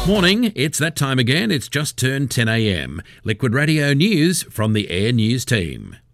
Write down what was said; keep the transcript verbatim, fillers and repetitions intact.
Morning, it's that time again. It's just turned ten a m. Liquid Radio News from the Air News team.